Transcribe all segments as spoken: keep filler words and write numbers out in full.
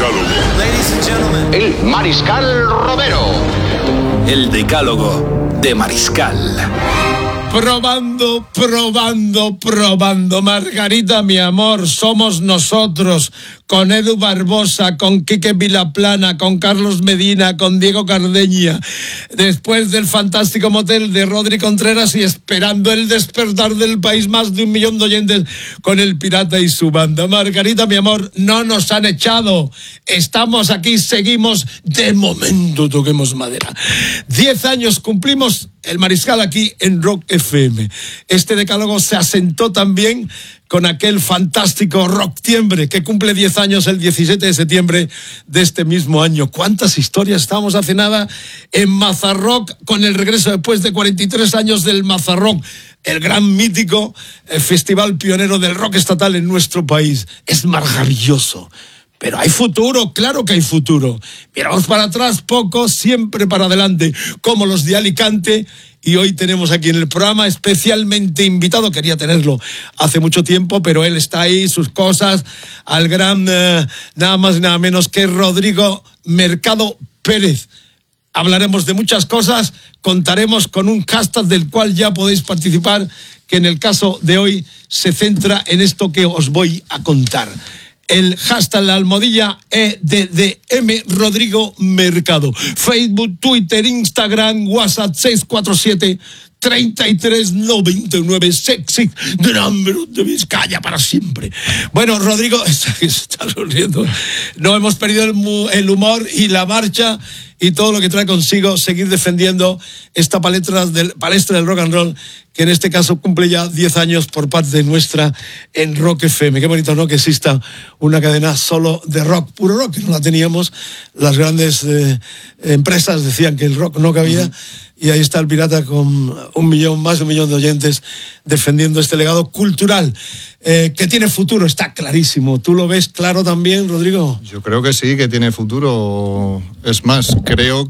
Decálogo. Ladies and gentlemen. El Mariscal Romero. El Decálogo de Mariscal. Probando, probando, probando. Margarita, mi amor, somos nosotros. Con Edu Barbosa, con Quique Vilaplana, con Carlos Medina, con Diego Cardeña. Después del fantástico motel de Rodri Contreras y esperando el despertar del país, más de un millón de oyentes con El Pirata y su banda. Margarita, mi amor, no nos han echado. Estamos aquí, seguimos. De momento toquemos madera. Diez años cumplimos el Mariscal aquí en Rock F M. Este decálogo se asentó también con aquel fantástico Rocktiembre que cumple diez años el diecisiete de septiembre de este mismo año. ¿Cuántas historias? Estábamos hace nada en Mazarrock con el regreso después de cuarenta y tres años del Mazarrock, el gran mítico el festival pionero del rock estatal en nuestro país. Es maravilloso. Pero hay futuro, claro que hay futuro. Miramos para atrás poco, siempre para adelante, como los de Alicante. Y hoy tenemos aquí en el programa especialmente invitado, quería tenerlo hace mucho tiempo, pero él está ahí, sus cosas, al gran, eh, nada más y nada menos que Rodrigo Mercado Pérez. Hablaremos de muchas cosas, contaremos con un hashtag del cual ya podéis participar, que en el caso de hoy se centra en esto que os voy a contar. El hashtag, la almohadilla E D D M Rodrigo Mercado. Facebook, Twitter, Instagram, WhatsApp seis cuatro siete, treinta y tres noventa y nueve. Sexy, gran de Vizcaya para siempre. Bueno, Rodrigo, está, está sonriendo. No hemos perdido el, el humor y la marcha y todo lo que trae consigo seguir defendiendo esta palestra del, palestra del rock and roll, que en este caso cumple ya diez años por parte nuestra en Rock F M. Qué bonito, ¿no?, que exista una cadena solo de rock, puro rock, que no la teníamos. Las grandes eh, empresas decían que el rock no cabía, uh-huh. Y ahí está el Pirata con un millón, más de un millón de oyentes defendiendo este legado cultural, eh, que tiene futuro, está clarísimo. ¿Tú lo ves claro también, Rodrigo? Yo creo que sí, que tiene futuro. Es más, creo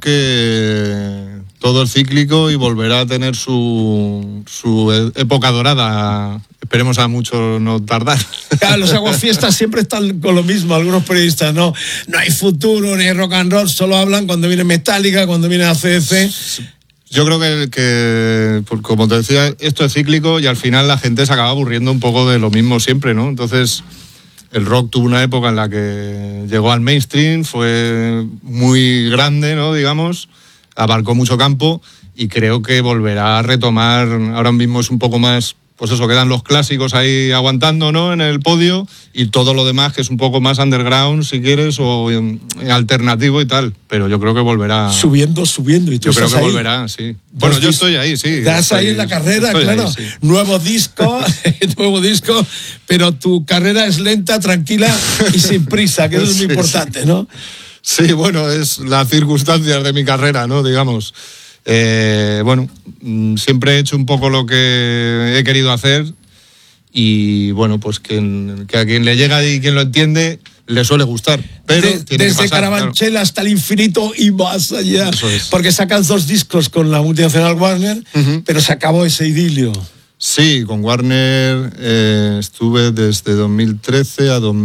que todo es cíclico y volverá a tener su, su época dorada. Esperemos a mucho no tardar. Claro, los aguafiestas siempre están con lo mismo, algunos periodistas, no, no hay futuro, ni hay rock and roll, solo hablan cuando viene Metallica, cuando viene A C D C. Yo creo que, que, como te decía, esto es cíclico y al final la gente se acaba aburriendo un poco de lo mismo siempre, ¿no? Entonces, el rock tuvo una época en la que llegó al mainstream, fue muy grande, ¿no?, digamos, abarcó mucho campo y creo que volverá a retomar. Ahora mismo es un poco más, pues eso, quedan los clásicos ahí aguantando, ¿no?, en el podio, y todo lo demás que es un poco más underground, si quieres, o um, alternativo y tal. Pero yo creo que volverá. Subiendo, subiendo. ¿Y tú yo creo que ahí? Volverá, sí. Bueno, yo estoy ahí, sí. Estás ahí en la carrera, claro. Ahí, sí. Nuevo disco, nuevo disco, pero tu carrera es lenta, tranquila y sin prisa, que eso es muy sí, importante, sí. ¿no? Sí, bueno, es las circunstancias de mi carrera, ¿no?, digamos. Eh, bueno, siempre he hecho un poco lo que he querido hacer y bueno, pues que, que a quien le llega y quien lo entiende le suele gustar. Pero de, tiene desde que pasar, Carabanchel, claro, hasta el infinito y más allá. Eso es. Porque sacas dos discos con la multinacional Warner, uh-huh. Pero se acabó ese idilio. Sí, con Warner eh, estuve desde dos mil trece a dos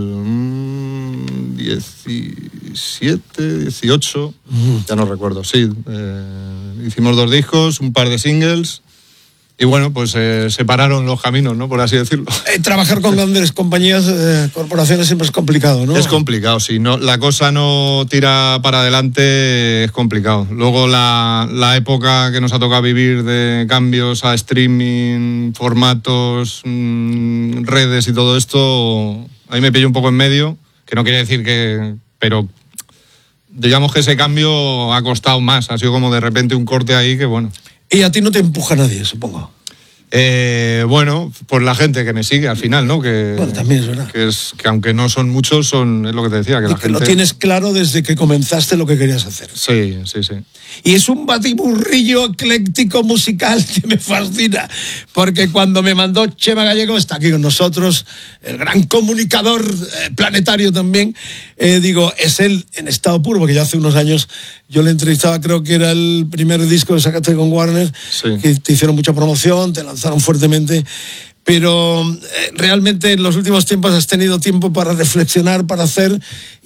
mil diecisiete, dieciocho, uh-huh. Ya no recuerdo, sí. Eh, hicimos dos discos, un par de singles y bueno, pues eh, separaron los caminos, ¿no?, por así decirlo. Eh, trabajar con grandes compañías, eh, corporaciones siempre es complicado, ¿no? Es complicado, sí. No, la cosa no tira para adelante, es complicado. Luego la, la época que nos ha tocado vivir de cambios a streaming, formatos, mmm, redes y todo esto, ahí me pilló un poco en medio, que no quiere decir que... pero digamos que ese cambio ha costado más, ha sido como de repente un corte ahí que bueno... Y a ti no te empuja nadie, supongo. Eh, bueno, pues la gente que me sigue al final, ¿no? Que, bueno, también es verdad. Que, es, que aunque no son muchos, son, es lo que te decía. Que y la que gente... lo tienes claro desde que comenzaste lo que querías hacer. Sí, sí, sí. Y es un batiburrillo ecléctico musical que me fascina, porque cuando me mandó Chema Gallego, está aquí con nosotros, el gran comunicador eh, planetario también, eh, digo, es él en estado puro, porque ya hace unos años yo le entrevistaba, creo que era el primer disco que sacaste con Warner, sí. Que te hicieron mucha promoción, te lanzaron fuertemente, pero eh, realmente en los últimos tiempos has tenido tiempo para reflexionar, para hacer...